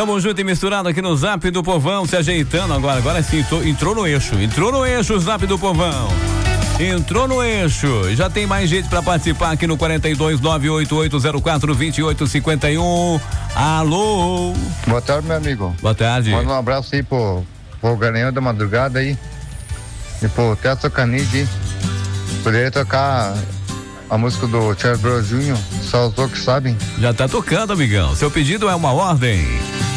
Tamo junto e misturado aqui no Zap do Povão, se ajeitando agora sim, entrou no eixo o Zap do Povão. Entrou no eixo. Já tem mais gente pra participar aqui no 42-98804-2851. Alô. Boa tarde, meu amigo. Boa tarde. Manda um abraço aí pro Garanhão da Madrugada aí. E pro Teto Canide. Poderia tocar a música do Charlie Brown Jr., só os loucos sabem. Já tá tocando, amigão. Seu pedido é uma ordem.